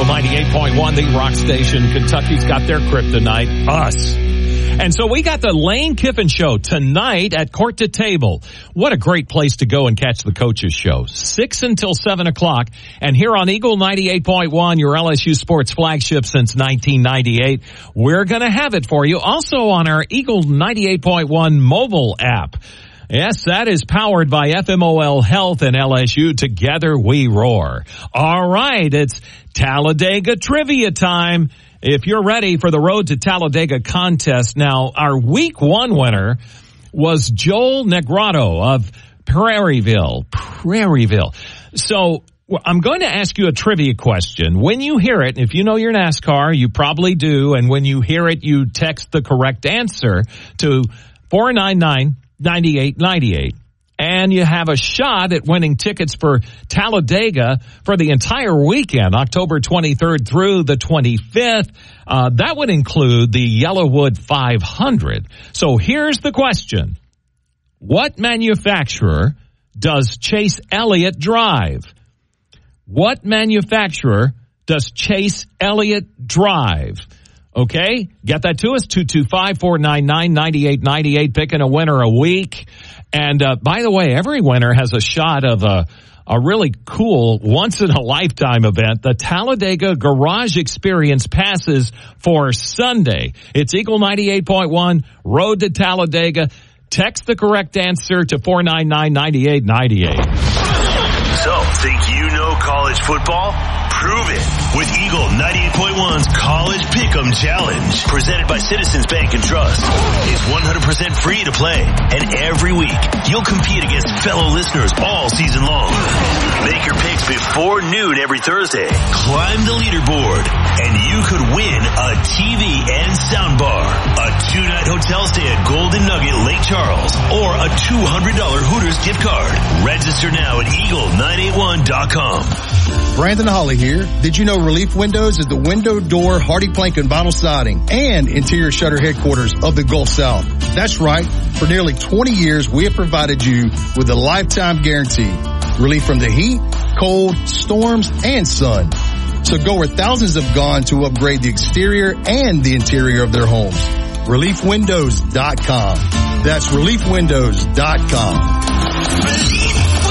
Eagle 98.1, the rock station. Kentucky's got their kryptonite, us. And so we got the Lane Kiffin Show tonight at Court to Table. What a great place to go and catch the Coaches Show. 6 until 7 o'clock. And here on Eagle 98.1, your LSU sports flagship since 1998, we're going to have it for you. Also on our Eagle 98.1 mobile app. Yes, that is powered by FMOL Health and LSU. Together we roar. All right, it's Talladega trivia time. If you're ready for the Road to Talladega contest. Now, our week 1 winner was Joel Negrado of Prairieville. So I'm going to ask you a trivia question. When you hear it, if you know your NASCAR, you probably do. And when you hear it, you text the correct answer to 499-9898. And you have a shot at winning tickets for Talladega for the entire weekend, October 23rd through the 25th. That would include the Yellowwood 500. So here's the question. What manufacturer does Chase Elliott drive? What manufacturer does Chase Elliott drive? Okay, get that to us, 225-499-9898, picking a winner a week. And by the way, every winner has a shot of a really cool once-in-a-lifetime event, the Talladega Garage Experience passes for Sunday. It's Eagle 98.1, Road to Talladega. Text the correct answer to 499-9898. So, think you know college football? Prove it with Eagle 98.1's College Pick'em Challenge, presented by Citizens Bank and Trust. It's 100% free to play, and every week you'll compete against fellow listeners all season long. Make your picks before noon every Thursday. Climb the leaderboard, and you could win a TV and soundbar, a 2-night hotel stay at Golden Nugget Lake Charles, or a $200 Hooters gift card. Register now at eagle981.com. Brandon Holly here. Did you know Relief Windows is the window, door, hardy plank, and vinyl siding and interior shutter headquarters of the Gulf South? That's right. For nearly 20 years, we have provided you with a lifetime guarantee. Relief from the heat, cold, storms, and sun. So go where thousands have gone to upgrade the exterior and the interior of their homes. ReliefWindows.com. That's ReliefWindows.com.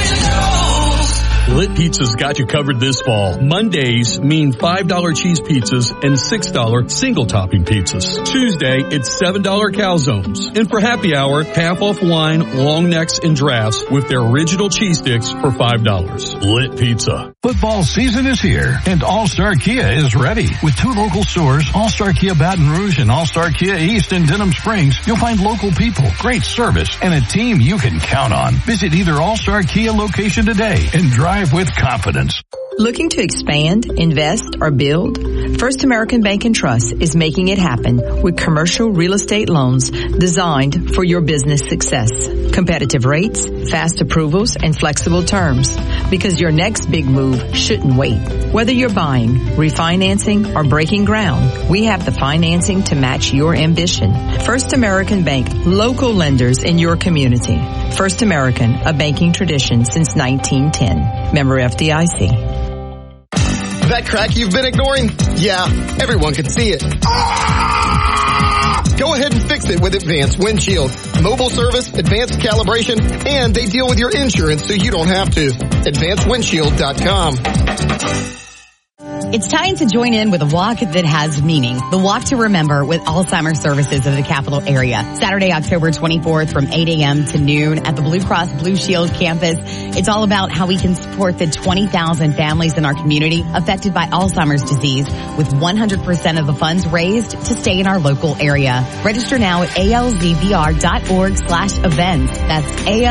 Lit Pizza's got you covered this fall. Mondays mean $5 cheese pizzas and $6 single topping pizzas. Tuesday, it's $7 calzones. And for happy hour, half off wine, long necks, and drafts with their original cheese sticks for $5. Lit Pizza. Football season is here, and All-Star Kia is ready. With 2 local stores, All-Star Kia Baton Rouge and All-Star Kia East in Denham Springs, you'll find local people, great service, and a team you can count on. Visit either All-Star Kia location today and drive with confidence. Looking to expand, invest, or build? First American Bank and Trust is making it happen with commercial real estate loans designed for your business success. Competitive rates, fast approvals, and flexible terms. Because your next big move shouldn't wait. Whether you're buying, refinancing, or breaking ground, we have the financing to match your ambition. First American Bank, local lenders in your community. First American, a banking tradition since 1910. Member FDIC. That crack you've been ignoring? Yeah, everyone can see it. Go ahead and fix it with Advanced Windshield. Mobile service, advanced calibration, and they deal with your insurance so you don't have to. AdvancedWindshield.com. It's time to join in with a walk that has meaning. The Walk to Remember with Alzheimer's Services of the Capital Area. Saturday, October 24th from 8 a.m. to noon at the Blue Cross Blue Shield campus. It's all about how we can support the 20,000 families in our community affected by Alzheimer's disease with 100% of the funds raised to stay in our local area. Register now at alzbr.org/events. That's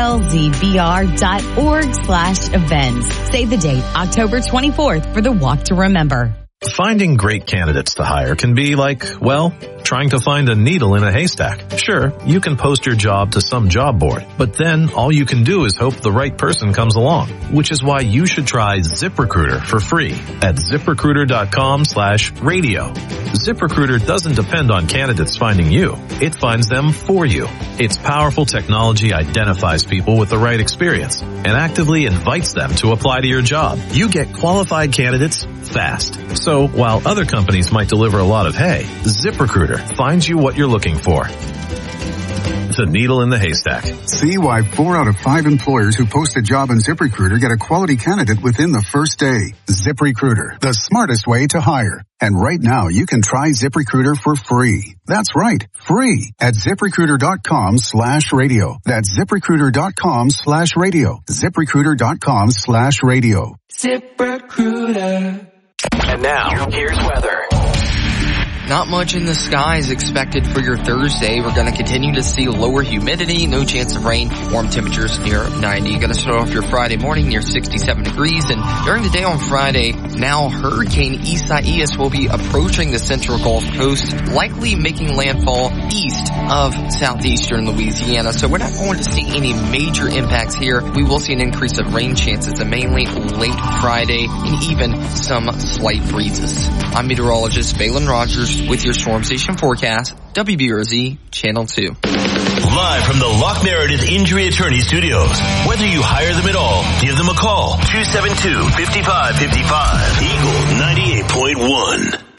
alzbr.org/events. Save the date, October 24th for the Walk to Remember. Finding great candidates to hire can be like, well, trying to find a needle in a haystack. Sure, you can post your job to some job board, but then all you can do is hope the right person comes along, which is why you should try ZipRecruiter for free at ZipRecruiter.com/radio. ZipRecruiter doesn't depend on candidates finding you. It finds them for you. Its powerful technology identifies people with the right experience and actively invites them to apply to your job. You get qualified candidates fast. So while other companies might deliver a lot of hay, ZipRecruiter finds you what you're looking for. The needle in the haystack. See why 4 out of 5 employers who post a job on ZipRecruiter get a quality candidate within the first day. ZipRecruiter, the smartest way to hire. And right now you can try ZipRecruiter for free. That's right, free at ZipRecruiter.com/radio. That's ZipRecruiter.com/radio. ZipRecruiter.com/radio. ZipRecruiter. And now, here's weather. Not much in the skies expected for your Thursday. We're going to continue to see lower humidity, no chance of rain, warm temperatures near 90. Going to start off your Friday morning near 67 degrees. And during the day on Friday, now Hurricane Isaias will be approaching the central Gulf Coast, likely making landfall east of southeastern Louisiana. So we're not going to see any major impacts here. We will see an increase of rain chances, and mainly late Friday and even some slight breezes. I'm meteorologist Balin Rogers with your Storm Station forecast, WBRZ Channel 2. Live from the Lock Meredith Injury Attorney Studios. Whether you hire them at all, give them a call. 272-5555. Eagle 98.1.